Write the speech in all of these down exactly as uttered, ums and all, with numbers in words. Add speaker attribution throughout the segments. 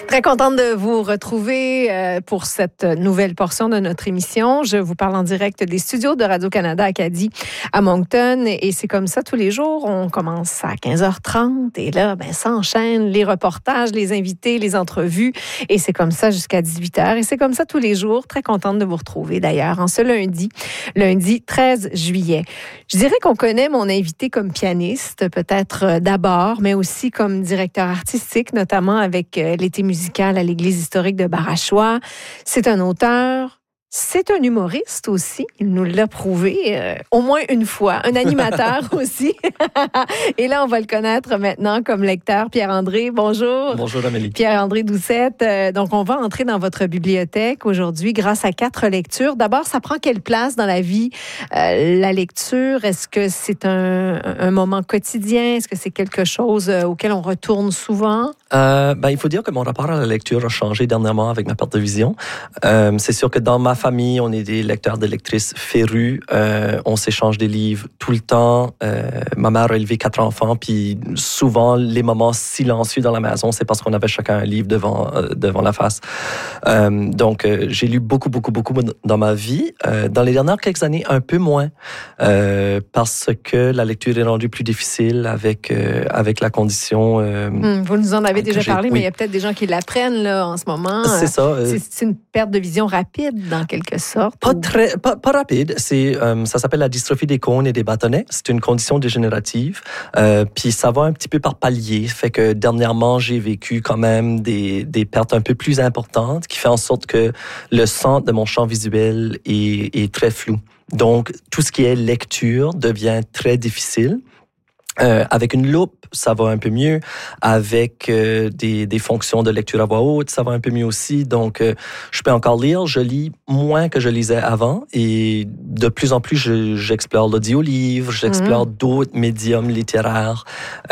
Speaker 1: Très contente de vous retrouver euh, pour cette nouvelle portion de notre émission. Je vous parle en direct des studios de Radio-Canada Acadie à Moncton. Et c'est comme ça tous les jours. On commence à quinze heures trente et là, ben, ça enchaîne les reportages, les invités, les entrevues. Et c'est comme ça jusqu'à dix-huit heures. Et c'est comme ça tous les jours. Très contente de vous retrouver d'ailleurs en ce lundi, lundi treize juillet. Je dirais qu'on connaît mon invité comme pianiste, peut-être d'abord, mais aussi comme directeur artistique, notamment avec l'été musical à l'Église historique de Barachois. C'est un auteur, c'est un humoriste aussi. Il nous l'a prouvé euh, au moins une fois. Un animateur aussi. Et là, on va le connaître maintenant comme lecteur. Pierre-André, bonjour.
Speaker 2: Bonjour, Amélie.
Speaker 1: Pierre-André Doucette. Euh, donc, on va entrer dans votre bibliothèque aujourd'hui grâce à quatre lectures. D'abord, ça prend quelle place dans la vie, euh, la lecture? Est-ce que c'est un, un moment quotidien? Est-ce que c'est quelque chose euh, auquel on retourne souvent?
Speaker 2: Euh, ben, il faut dire que mon rapport à la lecture a changé dernièrement avec ma perte de vision. Euh, c'est sûr que dans ma famille, on est des lecteurs, des lectrices férus. Euh, on s'échange des livres tout le temps. Euh, ma mère a élevé quatre enfants, puis souvent, les moments silencieux dans la maison, c'est parce qu'on avait chacun un livre devant, euh, devant la face. Euh, donc, euh, j'ai lu beaucoup, beaucoup, beaucoup dans ma vie. Euh, dans les dernières quelques années, un peu moins, euh, parce que la lecture est rendue plus difficile avec, euh, avec la condition... Euh,
Speaker 1: hum, vous nous en avez déjà parlé,
Speaker 2: oui.
Speaker 1: mais il y a peut-être des gens qui l'apprennent là, en ce moment.
Speaker 2: C'est ça. Euh,
Speaker 1: c'est, c'est une perte de vision rapide, dans quelque sorte.
Speaker 2: Pas,
Speaker 1: ou...
Speaker 2: très, pas, pas rapide. C'est, euh, ça s'appelle la dystrophie des cônes et des bâtonnets. C'est une condition dégénérative. Euh, puis ça va un petit peu par palier. Fait que dernièrement, j'ai vécu quand même des, des pertes un peu plus importantes qui fait en sorte que le centre de mon champ visuel est, est très flou. Donc, tout ce qui est lecture devient très difficile. Euh, avec une loupe, ça va un peu mieux. Avec euh, des, des fonctions de lecture à voix haute, ça va un peu mieux aussi. Donc, euh, je peux encore lire. Je lis moins que je lisais avant. Et de plus en plus, je, j'explore l'audio-livre, j'explore mmh. d'autres médiums littéraires.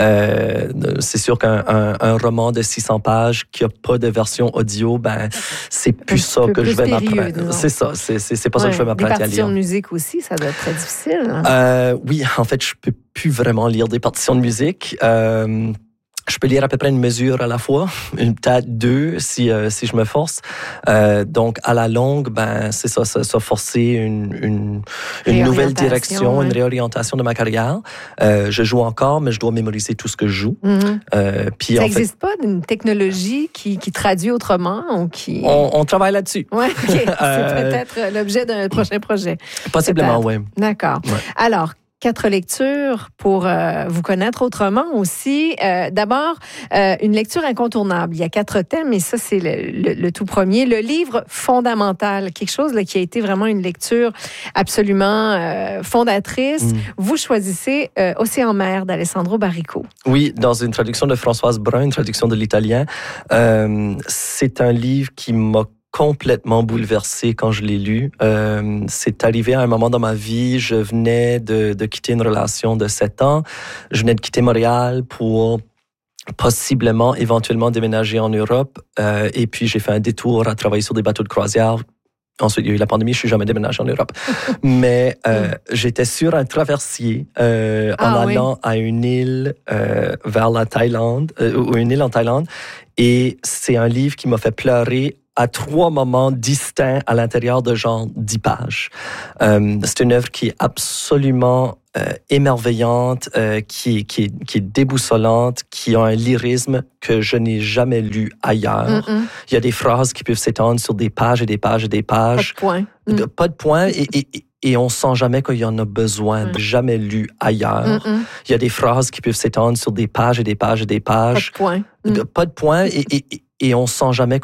Speaker 2: Euh, c'est sûr qu'un un, un roman de six cents pages qui n'a pas de version audio, ben, c'est plus ça que
Speaker 1: plus
Speaker 2: je vais
Speaker 1: périlleux,
Speaker 2: m'apprendre. C'est ça. C'est, c'est, c'est pas ouais, ça que je vais m'apprendre à lire.
Speaker 1: Des partitions de musique aussi, ça doit être très difficile. Hein?
Speaker 2: Euh, oui, en fait, je peux plus vraiment lire des partitions de musique. Euh, je peux lire à peu près une mesure à la fois, une peut-être deux si euh, si je me force. Euh, donc à la longue, ben c'est ça, ça, ça forcer une une, une nouvelle direction, ouais. une réorientation de ma carrière. Euh, je joue encore, mais je dois mémoriser tout ce que je joue. Mm-hmm. Euh, puis
Speaker 1: ça
Speaker 2: en
Speaker 1: n'existe
Speaker 2: fait,
Speaker 1: pas d'une technologie qui qui traduit autrement ou qui.
Speaker 2: On, on travaille là-dessus.
Speaker 1: Ouais, okay. C'est euh... peut-être l'objet d'un prochain projet.
Speaker 2: Possiblement, oui.
Speaker 1: D'accord. Ouais. Alors. Quatre lectures pour euh, vous connaître autrement aussi. Euh, d'abord, euh, une lecture incontournable. Il y a quatre thèmes et ça, c'est le, le, le tout premier. Le livre fondamental, quelque chose là, qui a été vraiment une lecture absolument euh, fondatrice. Mm. Vous choisissez euh, Océan Mer d'Alessandro Baricco.
Speaker 2: Oui, dans une traduction de Françoise Brun, une traduction de l'italien. Euh, c'est un livre qui m'a complètement bouleversé quand je l'ai lu. Euh, c'est arrivé à un moment dans ma vie, je venais de, de quitter une relation de sept ans. Je venais de quitter Montréal pour possiblement, éventuellement déménager en Europe. Euh, et puis, j'ai fait un détour à travailler sur des bateaux de croisière. Ensuite, il y a eu la pandémie, je suis jamais déménagé en Europe. Mais euh, j'étais sur un traversier euh, ah, en allant oui. à une île euh, vers la Thaïlande, euh, ou une île en Thaïlande. Et c'est un livre qui m'a fait pleurer à trois moments distincts à l'intérieur de genre dix pages. Euh, c'est une œuvre qui est absolument euh, émerveillante, euh, qui, qui, est, qui est déboussolante, qui a un lyrisme que je n'ai jamais lu ailleurs. Mm-mm. Il y a des phrases qui peuvent s'étendre sur des pages et des pages et des pages.
Speaker 1: Pas de point. Mm.
Speaker 2: Pas de point et, et, et on sent jamais qu'il y en a besoin, mm. jamais lu ailleurs. Mm-mm. Il y a des phrases qui peuvent s'étendre sur des pages et des pages et des pages.
Speaker 1: Pas de point.
Speaker 2: Mm. Pas de point et, et, et on sent jamais